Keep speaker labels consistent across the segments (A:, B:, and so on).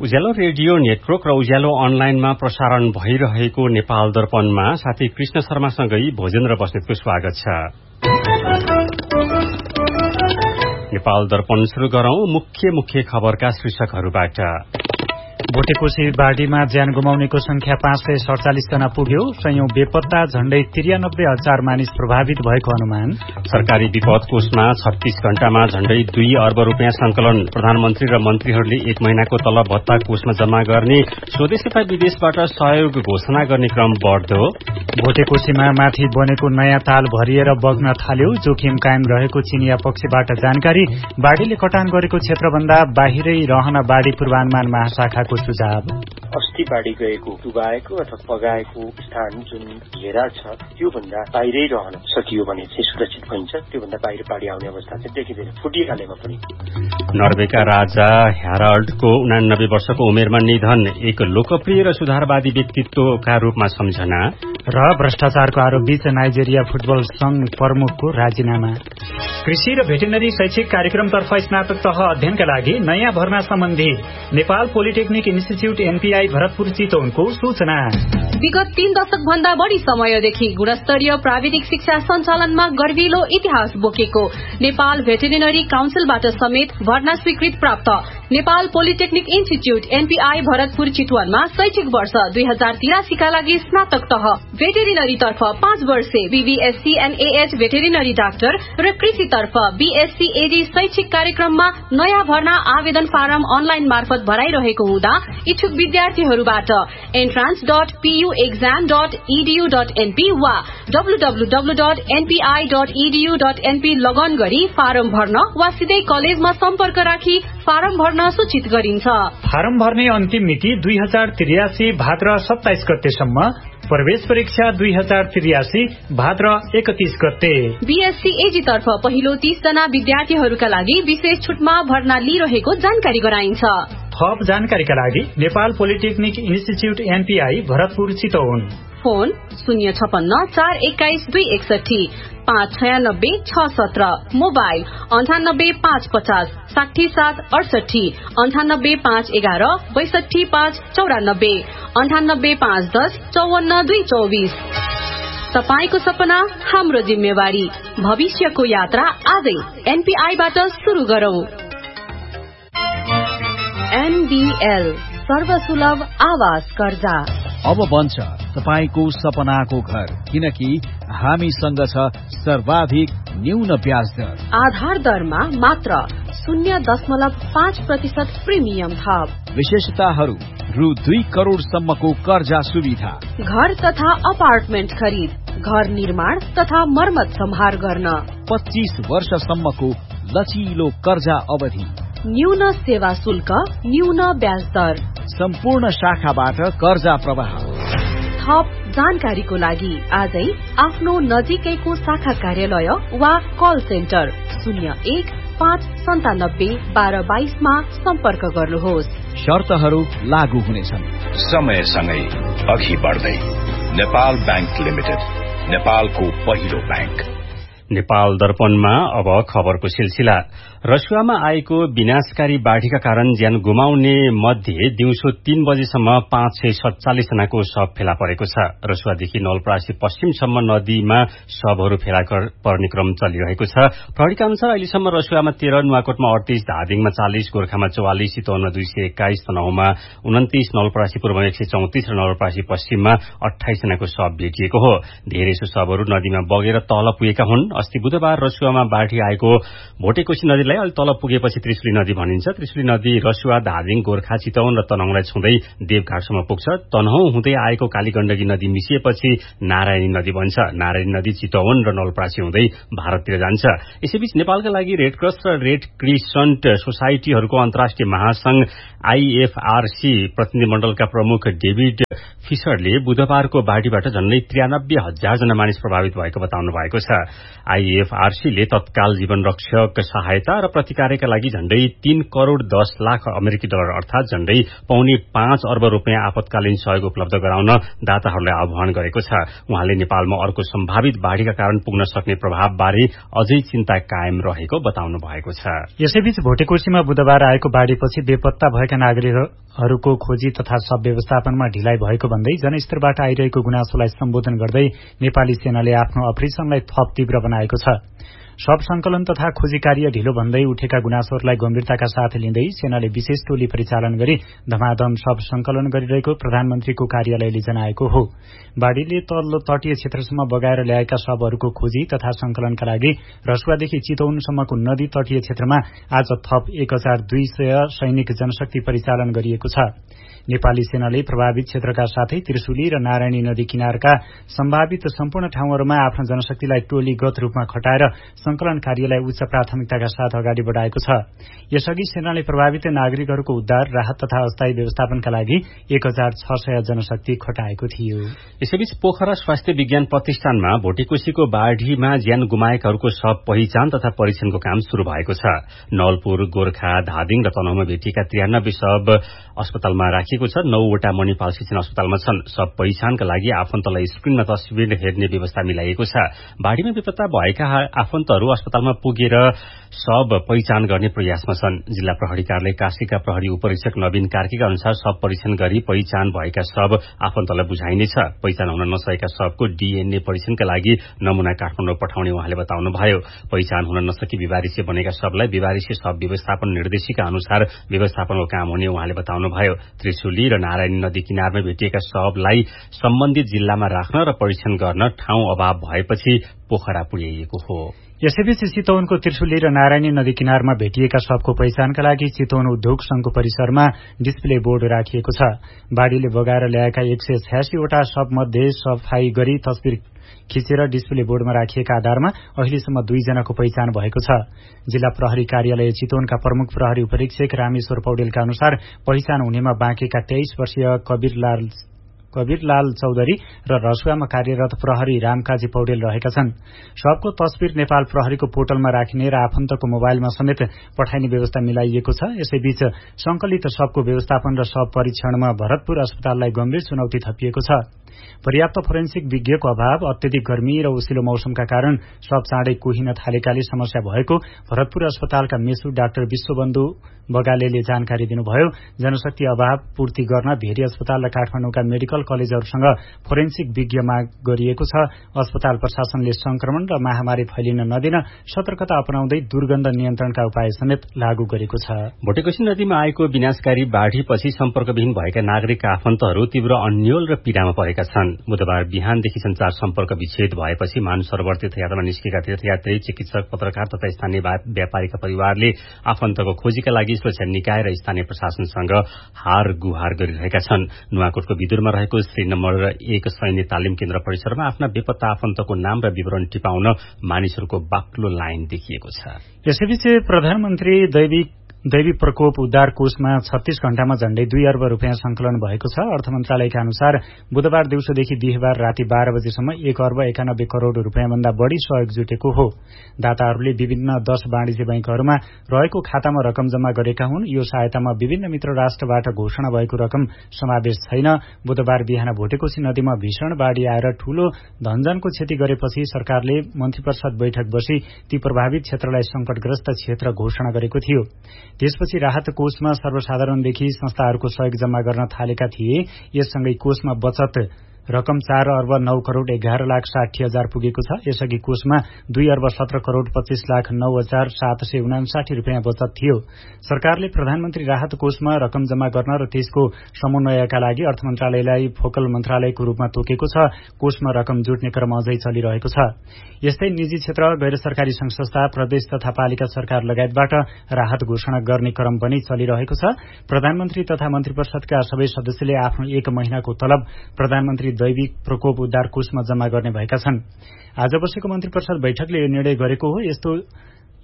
A: उज्यालो radio network र उज्यालो अनलाइनमा प्रसारण भइरहेको नेपाल दर्पणमा साथी कृष्ण शर्मासँगै भोजेन्द्र बस्नेतको स्वागत छ। नेपाल दर्पण शुरू गरौं मुख्य खबरका शीर्षकहरूबाट।
B: भोटेकोशी बाढीमा ज्यान गुमाउनेको संख्या 547 जना पुग्यो। सयौं बेपत्ता, झण्डै 93,000 मानिस प्रभावित भएको अनुमान।
A: सरकारी विपद कोषमा 36 घण्टामा झण्डै 2 अर्ब रुपियाँ संकलन। प्रधानमन्त्री र मन्त्रीहरूले 1 महिनाको तलब भत्ता कोषमा जम्मा गर्ने, स्वदेश तथा विदेशबाट सहयोग घोषणा गर्ने क्रम बढ्दो।
B: भोटेकोशीमा माथि बनेको नयाँ ताल भरिएर बग्न थाल्यो। जोखिम कायम रहेको चिनिया पक्षबाट जानकारी। बाढीले कटान गरेको क्षेत्रभन्दा बाहिरै रहन बाढी पूर्वानुमान महाशाखाको सुझाव।
C: अस्ति बाढी गएको डुबाएको अथवा बगाएको स्थान जुन घेरा छ त्यो भन्दा बाहिरै रहन सकियो भने चाहिँ सुरक्षित भइन्छ। त्योभन्दा बाहिर बाढी आउने अवस्था चाहिँ देखिँदैन फुटिहालेमा पनि।
A: नर्वेका राजा ह्यारल्डको 89 वर्षको उमेरमा निधन। एक लोकप्रिय र सुधारवादी व्यक्तित्वका रूपमा सम्झना।
B: र भ्रष्टाचारको आरोप बीच नाइजेरिया फुटबल संघ प्रमुखको राजीनामा। कृषि र भेटेनरी शैक्षिक कार्यक्रमतर्फ स्नातक तह अध्ययनका लागि नयाँ भर्ना सम्बन्धी Nepal polytechnic institute NPI Bharatpur चितवनको सूचना।
D: विगत 3 दशक भन्दा बढ़ी समयदेखि गुणस्तरीय प्राविधिक शिक्षा सञ्चालनमा गर्विलो इतिहास बोकेको नेपाल भेटेरिनरी काउन्सिलबाट समेत भर्ना स्वीकृत प्राप्त Nepal polytechnic institute NPI Bharatpur चितवनमा शैक्षिक वर्ष 2083 का लागि स्नातक तह भेटेरिनरी तर्फ 5 वर्षे बीबीएससी एनएएच भेटेरिनरी डाक्टर र कृषि तर्फ बीएससी एडी शैक्षिक कार्यक्रममा नयाँ भर्ना आवेदन फारम अनलाइन मार्फत भराइरहेको हुँदा इच्छुक विद्यार्थीहरूबाट entrance.puexam.edu.np वा www.npi.edu.np लगन गरी फारम भर्न वा सिधै कलेजमा सम्पर्क राखी फारम भर्न सूचित गरिन्छ।
B: फारम भर्ने अन्तिम मिति 2083 भाद्र 27 गतेसम्म। प्रवेश परीक्षा 2083 भाद्र 31 गते।
D: बीएससी एजी तर्फ पहिलो 30 जना विद्यार्थीहरूका लागि विशेष छुटमा भर्ना लिइरहेको जानकारी गराइन्छ।
B: थप जानकारीका लागि Nepal polytechnic institute NPI Bharatpur Chitwan.
D: Phone 056 421 261 596 617। Mobile 98 550 67 68 98 511 62 594 98 510 54 224। तपाईको सपना हाम्रो जिम्मेवारी। भविष्यको यात्रा आजै एनपीआईबाट शुरू गरौं। एनडीएल सर्वसुलभ आवास कर्जा
E: अब बन्छ तपाईको सपनाको घर, किनकि हामीसँग छ सर्वाधिक न्यून ब्याज दर।
D: आधार दरमा मात्र 0.5% प्रिमियम थप।
E: विशेषताहरू रु 2 करोड़ सम्मको कर्जा सुविधा।
D: घर तथा अपार्टमेन्ट खरिद, घर निर्माण तथा मर्मत सम्हार गर्न
E: 25 वर्षसम्मको लचिलो कर्जा अवधि।
D: न्यून सेवा शुल्क, न्यून ब्याज दर।
E: सम्पूर्ण शाखाबाट कर्जा प्रवाह।
D: थप जानकारीको लागि आजै आफ्नो नजिकैको शाखा कार्यालय वा कल सेन्टर 01-597-1222 मा सम्पर्क गर्नुहोस्।
E: शर्तहरू लागू हुनेछन्।
F: समयसँगै अघि बढ्दै नेपाल बैंक लिमिटेड, नेपालको पहिलो बैंक।
A: नेपाल दर्पणमा अब खबरको सिलसिला। रसुवामा आएको विनाशकारी बाढ़ीका कारण ज्यान गुमाउने मध्ये दिउँसो 3 बजेसम्म 547 जनाको शव फेला परेको छ। रसुवादेखि नवलपरासी पश्चिमसम्म नदीमा शवहरू फेला पर्ने क्रम चलिरहेको छ। प्रहरीका अनुसार अहिलेसम्म रसुवामा 13, नुवाकोटमा 38, धादिङमा 40, गोर्खामा 44, चितवनमा 221, तनहुँमा 29, नवलपरासी पूर्वमा 134 र नवलपरासी पश्चिममा 28 जनाको शव भेटिएको हो। धेरैसो शवहरू नदीमा बगेर तल पुगेका हुन्। अस्ति बुधबार रसुवामा बाढ़ी आएको भोटेकोशी नदीलाई अलि तल पुगेपछि त्रिशुली नदी भनिन्छ। त्रिशुली नदी रसुवा, धादिङ, गोर्खा, चितवन र तनहुँलाई छुँदै देवघाटसम्म पुग्छ। तनहुँ हुँदै आएको कालीगण्डकी नदी मिसिएपछि नारायणी नदी बन्छ। नारायणी नदी चितवन र नवलपरासी हुँदै भारततिर जान्छ। यसैबीच नेपालका लागि रेड क्रस र रेड क्रिसन्ट सोसाइटीहरूको अन्तर्राष्ट्रिय महासंघ आईएफआरसी प्रतिनिधिमण्डलका प्रमुख डेभिड फिसरले बुधबारको बाढ़ीबाट झन्डै 93,000 जना मानिस प्रभावित भएको बताउनु भएको छ। आईएफआरसीले तत्काल जीवन रक्षक सहायता र प्रतिकारका लागि झण्डै 3 करोड़ 10 लाख अमेरिकी डलर अर्थात झण्डै $5.25 अर्ब रुपियाँ आपतकालीन सहयोग उपलब्ध गराउन दाताहरूलाई आह्वान गरेको छ। उहाँले नेपालमा अर्को सम्भावित बाढ़ीका कारण पुग्न सक्ने प्रभावबारे अझै चिन्ता कायम रहेको बताउनु भएको छ।
B: यसैबीच भोटेकोशीमा बुधबार आएको बाढ़ीपछि बेपत्ता भएका नागरिकहरूको खोजी तथा शव व्यवस्थापनमा ढिलाइ भएको भन्दै जनस्तरबाट आइरहेको गुनासोलाई सम्बोधन गर्दै नेपाली सेनाले आफ्नो अपरेशनलाई थप तीव्र बनाएको छ। शव संकलन तथा खोजी कार्य ढिलो भन्दै उठेका गुनासोहरूलाई गम्भीरताका साथ लिँदै सेनाले विशेष टोली परिचालन गरी धमाधम शव संकलन गरिरहेको प्रधानमन्त्रीको कार्यालयले जनाएको हो। बाढ़ीले तल्लो तटीय क्षेत्रसम्म बगाएर ल्याएका शवहरूको खोजी तथा संकलनका लागि रसुवादेखि चितौनसम्मको नदी तटीय क्षेत्रमा आज थप 1200 सैनिक जनशक्ति परिचालन गरिएको छ। नेपाली सेनाले प्रभावित क्षेत्रका साथै त्रिशुली र नारायणी नदी किनारका सम्भावित सम्पूर्ण ठाउँहरूमा आफ्नो जनशक्तिलाई टोलीगत रूपमा खटाएर संकलन कार्यलाई उच्च प्राथमिकताका साथ अगाडि बढ़ाएको छ। यसअघि सेनाले प्रभावित नागरिकहरूको उद्धार, राहत तथा अस्थायी व्यवस्थापनका लागि 1600 जनशक्ति खटाएको थियो।
A: यसैबीच पोखरा स्वास्थ्य विज्ञान प्रतिष्ठानमा भोटेकोशीको बाढ़ीमा ज्यान गुमाएकाहरूको शव पहिचान तथा परीक्षणको काम शुरू भएको छ। नवलपुर, गोर्खा, धादिङ र तनहुमा भेटिएका 93 शव अस्पतालमा राखिएको छ। 9 वटा मणिपाल शिक्षण अस्पतालमा छन्। शव पहिचानका लागि आफन्तलाई स्क्रिनमा तस्बिर हेर्ने व्यवस्था मिलाइएको छ। बाढ़ीमा बेपत्ता भएका आफन्तहरू अस्पतालमा पुगेर शव पहिचान गर्ने प्रयासमा छन्। जिल्ला प्रहरी कार्यालय काशीका प्रहरी उपरीक्षक नवीन कार्कीका अनुसार शव परीक्षण गरी पहिचान भएका शव आफन्तलाई बुझाइनेछ। पहिचान हुन नसकेका शवको डीएनए परीक्षणका लागि नमूना काठमाडौँ पठाउने उहाँले बताउनुभयो। पहिचान हुन नसकी बिवारिसे बनेका शवलाई बिवारिसे शव व्यवस्थापन निर्देशिका अनुसार व्यवस्थापनको काम हुने उहाँले बताउनुभयो। त्रिशुली र नारायणी नदी किनारमा भेटिएका शवलाई सम्बन्धित जिल्लामा राख्न र परीक्षण गर्न ठाउँ अभाव भएपछि पोखरा पुर्याइएको हो।
B: यसैबीच चितवनको त्रिशुली र नारायणी नदी किनारमा भेटिएका शवको पहिचानका लागि चितवन उद्योग संघको परिसरमा डिस्प्ले बोर्ड राखिएको छ। बाढ़ीले बगाएर ल्याएका 186 वटा शवमध्ये सफाई गरी तस्बिर खिचेर डिस्प्ले बोर्डमा राखिएका आधारमा अहिलेसम्म 2 जनाको पहिचान भएको छ। जिल्ला प्रहरी कार्यालय चितवनका प्रमुख प्रहरी उपरीक्षक रामेश्वर पौडेलका अनुसार पहिचान हुनेमा बाँकेका 23 वर्षीय कवीरलाल चौधरी र रसुवामा कार्यरत प्रहरी रामकाजी पौडेल रहेका छन्। शवको तस्बिर नेपाल प्रहरीको पोर्टलमा राखिने र आफन्तको मोबाइलमा समेत पठाइने व्यवस्था मिलाइएको छ। यसैबीच संकलित शवको व्यवस्थापन र शव परीक्षणमा भरतपुर अस्पताललाई गम्भीर चुनौती थपिएको छ। पर्याप्त फोरेन्सिक विज्ञको अभाव, अत्यधिक गर्मी र ओसिलो मौसमका कारण शव चाँडै कोहिन थालेकाले समस्या भएको भरतपुर अस्पतालका मेसु डाक्टर विश्वबन्धु बगालेले जानकारी दिनुभयो। जनशक्ति अभाव पूर्ति गर्न भेरी अस्पताल र काठमाडौँका मेडिकल कलेजहरूसँग फोरेन्सिक विज्ञ माग गरिएको छ। अस्पताल प्रशासनले संक्रमण र महामारी फैलिन नदिन सतर्कता अपनाउँदै दुर्गन्ध नियन्त्रणका उपाय समेत लागू गरेको छ।
A: भोटेकोशी नदीमा आएको विनाशकारी बाढ़ीपछि सम्पर्कविहीन भएका नागरिकका आफन्तहरू तीव्र अन्यल र पीड़ामा परेका छन्। बुधबार बिहानदेखि संचार सम्पर्क विच्छेद भएपछि मानसरोवर तीर्थयात्रामा निस्केका तीर्थयात्री, चिकित्सक, पत्रकार तथा स्थानीय व्यापारीका परिवारले आफन्तको खोजीका लागि सुरक्षा निकाय र स्थानीय प्रशासनसँग हार गुहार गरिरहेका छन्। नुवाकोटको विदुरमा रहेको श्री नम्बर 1 सैन्य तालिम केन्द्र परिसरमा आफ्ना बेपत्ता आफन्तको नाम र विवरण टिपाउन मानिसहरूको बाक्लो लाइन देखिएको छ।
B: यसैबीच प्रधानमन्त्री दैवी प्रकोप उद्धार कोषमा 36 घण्टामा झण्डै 2 अर्ब रुपियाँ संकलन भएको छ। अर्थ मन्त्रालयका अनुसार बुधबार दिउँसोदेखि बिहिबार राति 12 बजेसम्म 1 अर्ब 91 करोड़ रुपियाँ भन्दा बढ़ी सहयोग जुटेको हो। दाताहरूले विभिन्न 10 वाणिज्य बैंकहरूमा रहेको खातामा रकम जम्मा गरेका हुन्। यो सहायतामा विभिन्न मित्र राष्ट्रबाट घोषणा भएको रकम समावेश छैन। बुधबार बिहान भोटेकोशी नदीमा भीषण बाढ़ी आएर ठूलो धनजनको क्षति गरेपछि सरकारले मन्त्रीपरिषद बैठक बसी ती प्रभावित क्षेत्रलाई संकटग्रस्त क्षेत्र घोषणा गरेको थियो। त्यसपछि राहत कोषमा सर्वसाधारणदेखि संस्थाहरूको सहयोग जम्मा गर्न थालेका थिए। यससँगै कोषमा बचत रकम 4 अर्ब 9 करोड़ 11 लाख 60 हजार पुगेको छ। यसअघि कोषमा 2 अर्ब 17 करोड़ 25 लाख 9 हजार 759 रुपियाँ बचत थियो। सरकारले प्रधानमन्त्री राहत कोषमा रकम जम्मा गर्न र त्यसको समन्वयका लागि अर्थ मन्त्रालयलाई फोकल मन्त्रालयको रूपमा तोकेको छ। कोषमा रकम जुट्ने क्रम अझै चलिरहेको छ। यस्तै निजी क्षेत्र, गैर सरकारी संघ संस्था, प्रदेश तथा पालिका सरकार लगायतबाट राहत घोषणा गर्ने क्रम पनि चलिरहेको छ। प्रधानमन्त्री तथा मन्त्रीपरिषदका सबै सदस्यले आफ्नो 1 महिनाको तलब प्रधानमन्त्री दैविक प्रकोप उद्धार कोषमा जम्मा गर्ने भएका छन्। आज बसेको मन्त्रीपरिषद बैठकले यो निर्णय गरेको हो।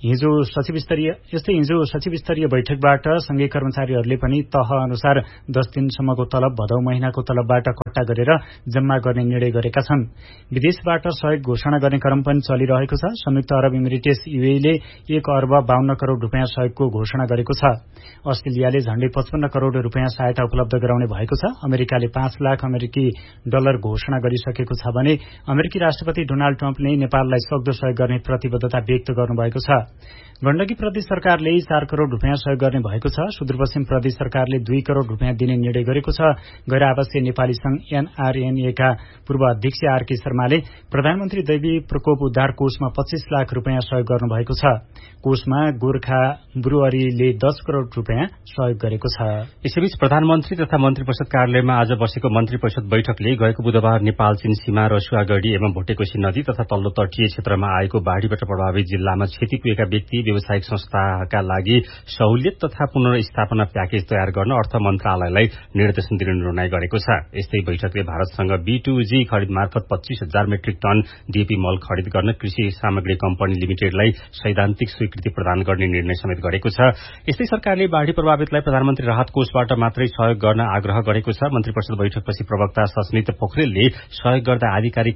B: हिजो सचिव स्तरीय बैठकबाट संघीय कर्मचारीहरूले पनि तह अनुसार 10 दिनसम्मको तलब भदौ महिनाको तलबबाट कट्टा गरेर जम्मा गर्ने निर्णय गरेका छन्। विदेशबाट सहयोग घोषणा गर्ने क्रम पनि चलिरहेको छ। संयुक्त अरब इमिरेट्स यूएईले 1 अर्ब 52 करोड़ रुपियाँ सहयोगको घोषणा गरेको छ। अस्ट्रेलियाले झण्डै 55 करोड़ रुपियाँ सहायता उपलब्ध गराउने भएको छ। अमेरिकाले 5 लाख अमेरिकी डलर घोषणा गरिसकेको छ भने अमेरिकी राष्ट्रपति डोनाल्ड ट्रम्पले नेपाललाई सक्दो सहयोग गर्ने प्रतिबद्धता व्यक्त गर्नुभएको छ। गण्डकी प्रदेश सरकारले 4 करोड़ रुपियाँ सहयोग गर्ने भएको छ। सुदूरपश्चिम प्रदेश सरकारले 2 करोड़ रुपियाँ दिने निर्णय गरेको छ। गैर आवासीय नेपाली संघ एनआरएनए का पूर्व अध्यक्ष आरके शर्माले प्रधानमन्त्री दैवी प्रकोप उद्धार कोषमा 25 लाख रुपियाँ सहयोग गर्नुभएको छ। कोषमा गोर्खा ब्रुअरीले 10 करोड़ रुपियाँ सहयोग गरेको छ।
A: यसैबीच प्रधानमन्त्री तथा मन्त्री परिषद कार्यालयमा आज बसेको मन्त्री परिषद बैठकले गएको बुधबार नेपाल चीन सीमा रसुवागढ़ी एवं भोटेकोशी नदी तथा तल्लो तटीय क्षेत्रमा आएको बाढ़ीबाट प्रभावित जिल्लामा क्षति पुगेका व्यक्ति व्यावसायिक संस्थाका लागि सहुलियत तथा पुनर्स्थापना प्याकेज तयार गर्न अर्थ मन्त्रालयलाई निर्देशन दिने निर्णय गरेको छ। यस्तै बैठकले भारतसँग B2G खरिद मार्फत 25,000 मेट्रिक टन डीएपी मल खरिद गर्न कृषि सामग्री कम्पनी लिमिटेडलाई सैद्धान्तिक स्वीकृति प्रदान गर्ने निर्णय समेत गरेको छ। यस्तै सरकारले बाढ़ी प्रभावितलाई प्रधानमन्त्री राहत कोषबाट मात्रै सहयोग गर्न आग्रह गरेको छ। मन्त्री परिषद बैठकपछि प्रवक्ता सस्मित पोखरेलले सहयोग गर्दा आधिकारिक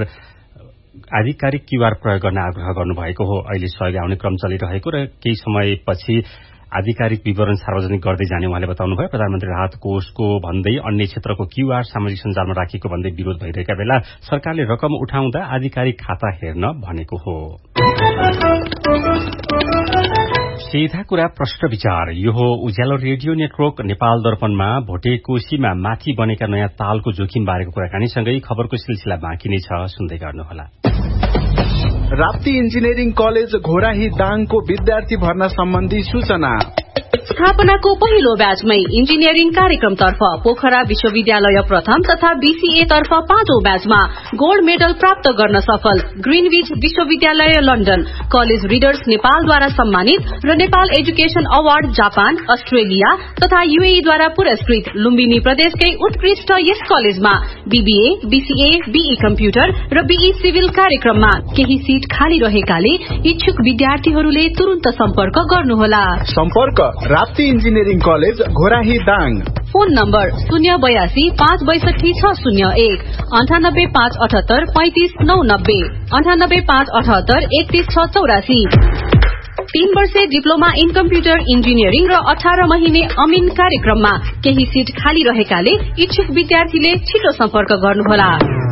A: क्यूआर प्रयोग गर्न आग्रह गर्नुभएको हो। अहिले सहयोग आउने क्रम चलिरहेको र केही समयपछि आधिकारिक विवरण सार्वजनिक गर्दै जाने उहाँले बताउनुभयो। प्रधानमन्त्री राहत कोषको भन्दै अन्य क्षेत्रको क्यूआर सामाजिक सञ्जालमा राखिएको भन्दै विरोध भइरहेका बेला सरकारले रकम उठाउँदा आधिकारिक खाता हेर्न भनेको हो। सीधा कुरा प्रश्न विचार यो हो उज्यालो रेडियो नेटवर्क नेपाल दर्पणमा भोटेकोशीमा माथि बनेका नयाँ तालको जोखिम बारेको कुराकानीसँगै खबरको सिलसिला बाँकी नै छ, सुन्दै गर्नुहोला।
G: राप्ती इन्जिनियरिङ कलेज घोराही दाङको विद्यार्थी भर्ना सम्बन्धी सूचना।
D: स्थापनाको पहिलो ब्याचमै इन्जिनियरिङ कार्यक्रमतर्फ पोखरा विश्वविद्यालय प्रथम तथा बीसीए तर्फ 5औं ब्याचमा गोल्ड मेडल प्राप्त गर्न सफल ग्रीनविच विश्वविद्यालय लन्डन कलेज रिडर्स नेपालद्वारा सम्मानित र Nepal education award Japan Australia तथा यूएईद्वारा पुरस्कृत लुम्बिनी प्रदेशकै उत्कृष्ट यस कलेजमा बीबीए बीसीए बीई कम्प्युटर र बीई सिभिल कार्यक्रममा केही सीट खाली रहेकाले इच्छुक विद्यार्थीहरूले तुरुन्त सम्पर्क गर्नुहोला।
G: सम्पर्क Rapti engineering college Ghorahi Dang.
D: Phone number 082 562 601 98 578 35 990 98 578 31 684। 3 वर्षे डिप्लोमा इन कम्प्युटर इन्जिनियरिङ र 18 महिने अमिन कार्यक्रममा केही सीट खाली रहेकाले इच्छुक विद्यार्थीले छिटो सम्पर्क गर्नुहोला।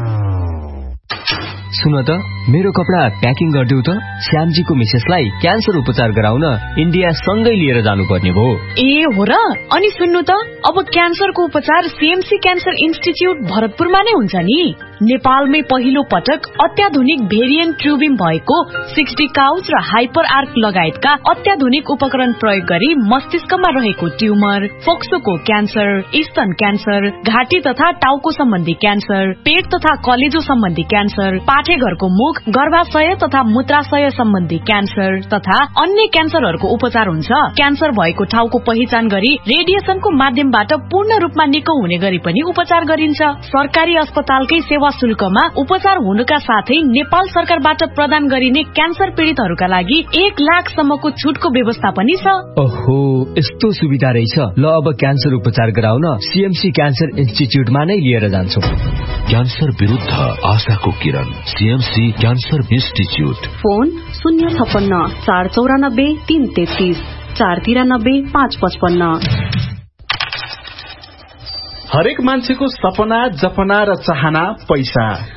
H: सुन त मेरो कपडा प्याकिङ गरिदेऊ त। श्यामजीको मिसेसलाई क्यान्सर उपचार गराउन इन्डिया सँगै लिएर जानुपर्ने भयो।
I: ए हो र? अनि सुन्नु त अब क्यान्सरको उपचार सीएमसी क्यान्सर इन्स्टिच्युट भरतपुरमा नै हुन्छ नि। नेपालमै पहिलो पटक अत्याधुनिक भेरिएन्ट ट्युबिङ भएको 60 काउच र हाइपर आर्क लगायतका अत्याधुनिक उपकरण प्रयोग गरी मस्तिष्कमा रहेको ट्युमर, फोक्सोको क्यान्सर, स्तन क्यान्सर, घाँटी तथा टाउको सम्बन्धी क्यान्सर, पेट तथा कलेजो सम्बन्धी क्यान्सर, पाठेघरको मुख, गर्भाशय तथा मूत्राशय सम्बन्धी क्यान्सर तथा अन्य क्यान्सरहरूको उपचार हुन्छ। क्यान्सर भएको ठाउँको पहिचान गरी रेडिएसनको माध्यमबाट पूर्ण रूपमा निको हुने गरी पनि उपचार गरिन्छ। सरकारी अस्पतालकै सेवा शुल्कमा उपचार हुनुका साथै नेपाल सरकारबाट प्रदान गरिने क्यान्सर पीड़ितहरूका लागि 1 लाखसम्मको छुटको व्यवस्था पनि छ।
H: ओहो, यस्तो सुविधा रहेछ। ल अब क्यान्सर उपचार गराउन सीएमसी क्यान्सर इन्स्टिच्युटमा नै लिएर जान्छौं।
F: क्यान्सर विरुद्ध आशाको किरण सीएमसी क्यान्सर इन्स्टिच्युट।
D: फोन 056 494 333 493 555।
G: हरेक मान्छेको सपना, जपना र चाहना पैसा।